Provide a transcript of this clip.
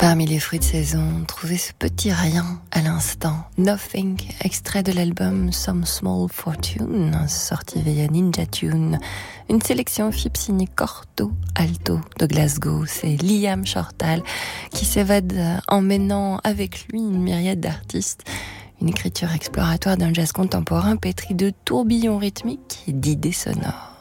Parmi les fruits de saison, trouvez ce petit rien à l'instant. Nothing, extrait de l'album Some Small Fortune, sorti via Ninja Tune. Une sélection FIP signée Corto Alto de Glasgow. C'est Liam Shortall qui s'évade emmenant avec lui une myriade d'artistes. Une écriture exploratoire d'un jazz contemporain pétri de tourbillons rythmiques et d'idées sonores.